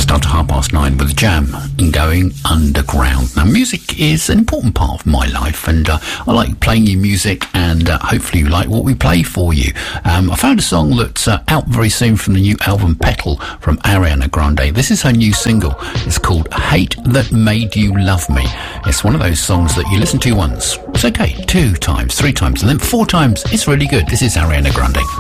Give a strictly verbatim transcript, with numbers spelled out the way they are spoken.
just after half past nine with Jam and Going Underground. Now, music is an important part of my life, and uh, I like playing you music, and uh, hopefully you like what we play for you. Um, I found a song that's uh, out very soon from the new album Petal from Ariana Grande. This is her new single. It's called Hate That Made You Love Me. It's one of those songs that you listen to once, it's okay, two times, three times, and then four times, it's really good. This is Ariana Grande.